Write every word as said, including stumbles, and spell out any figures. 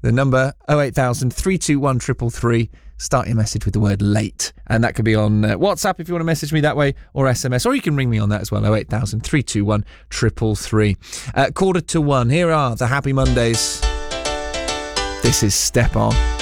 The number oh eight thousand, three two one, three three three. Start your message with the word late. And that could be on uh, WhatsApp if you want to message me that way, or S M S, or you can ring me on that as well, oh eight thousand, three two one, three three three. Uh, quarter to one. Here are the Happy Mondays. This is Step On.